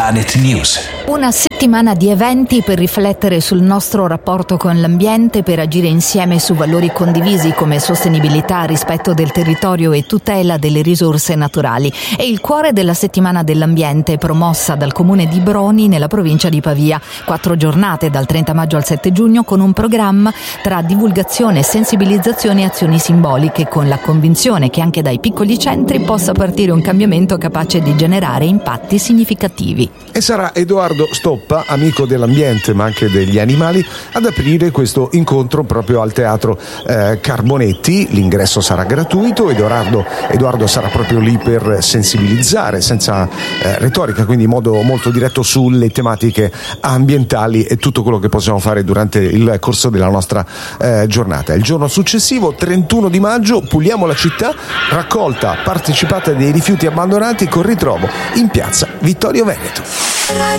Planet News. Una settimana di eventi per riflettere sul nostro rapporto con l'ambiente, per agire insieme su valori condivisi come sostenibilità, rispetto del territorio e tutela delle risorse naturali. È il cuore della settimana dell'ambiente promossa dal comune di Broni nella provincia di Pavia. 4 giornate dal 30 maggio al 7 giugno con un programma tra divulgazione, sensibilizzazione e azioni simboliche, con la convinzione che anche dai piccoli centri possa partire un cambiamento capace di generare impatti significativi. E sarà Edoardo Stoppa, amico dell'ambiente ma anche degli animali, ad aprire questo incontro proprio al Teatro Carbonetti. L'ingresso sarà gratuito. Edoardo sarà proprio lì per sensibilizzare senza retorica, quindi in modo molto diretto sulle tematiche ambientali e tutto quello che possiamo fare durante il corso della nostra giornata. Il giorno successivo, 31 di maggio, puliamo la città, raccolta partecipata dei rifiuti abbandonati con ritrovo in piazza Vittorio Veneto.